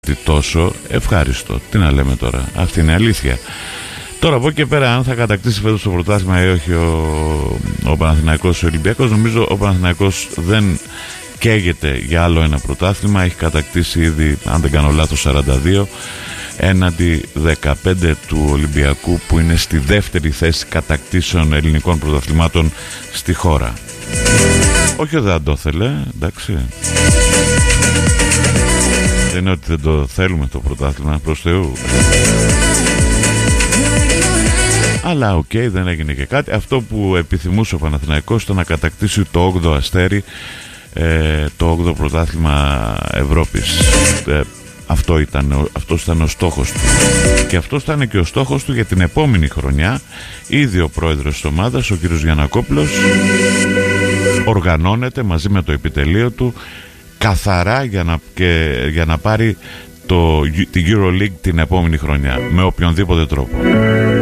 τόσο ευχάριστο. Τι να λέμε τώρα, αυτή είναι αλήθεια. Τώρα από εκεί και πέρα, αν θα κατακτήσει φέτος το πρωτάθλημα ή όχι ο Παναθηναϊκός, ο Ολυμπιακός, νομίζω ο Παναθηναϊκός δεν καίγεται για άλλο ένα πρωτάθλημα. Έχει κατακτήσει ήδη, αν δεν κάνω λάθος, 42 έναντι 15 του Ολυμπιακού, που είναι στη δεύτερη θέση κατακτήσεων ελληνικών πρωταθλημάτων στη χώρα. Όχι ότι δεν το ήθελε, εντάξει. Δεν είναι ότι δεν το θέλουμε το πρωτάθλημα, προς Θεού. Αλλά οκ, δεν έγινε και κάτι. Αυτό που επιθυμούσε ο Παναθηναϊκός ήταν να κατακτήσει το 8ο αστέρι, το 8ο πρωτάθλημα Ευρώπης. Αυτός ήταν ο στόχος του. Και αυτός ήταν και ο στόχος του για την επόμενη χρονιά. Ήδη ο πρόεδρος της ομάδας, ο κ. Γιαννακόπουλος, οργανώνεται μαζί με το επιτελείο του καθαρά για να πάρει την EuroLeague την επόμενη χρονιά, με οποιονδήποτε τρόπο.